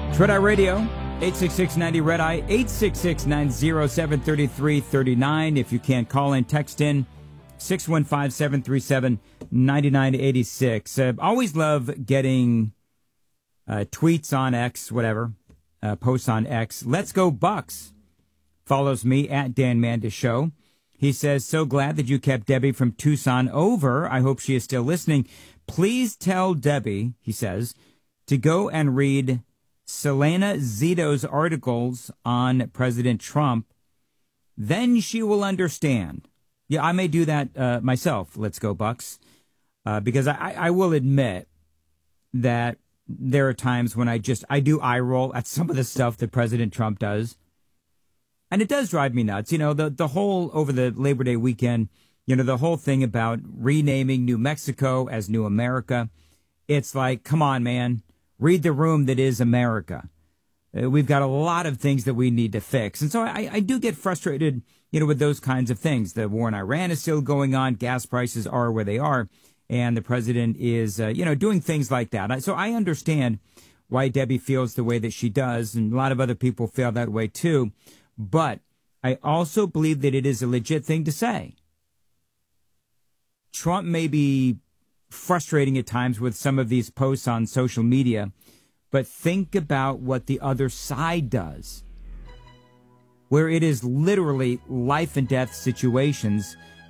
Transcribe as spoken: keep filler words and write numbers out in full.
Red Eye Radio, eight six six, ninety Red Eye, eight six six, nine zero seven, three three three nine. If you can't call in, text in, six one five, seven three seven, nine nine eight six. Uh, always love getting uh, tweets on X, whatever, uh, posts on X. Let's Go Bucks follows me at Dan Mandis Show. He says, so glad that you kept Debbie from Tucson over. I hope she is still listening. Please tell Debbie, he says, to go and read Selena Zito's articles on President Trump. Then she will understand. Yeah, I may do that uh, myself. Let's go, Bucks. Uh, because I, I will admit that there are times when I just, I do eye roll at some of the stuff that President Trump does. And it does drive me nuts. You know, the, the whole, over the Labor Day weekend, you know, the whole thing about renaming New Mexico as New America. It's like, come on, man. Read the room that is America. Uh, we've got a lot of things that we need to fix. And so I, I do get frustrated, you know, with those kinds of things. The war in Iran is still going on. Gas prices are where they are. And the president is, uh, you know, doing things like that. So I understand why Debbie feels the way that she does. And a lot of other people feel that way, too. But I also believe that it is a legit thing to say. Trump may be frustrating at times with some of these posts on social media, but think about what the other side does, where it is literally life and death situations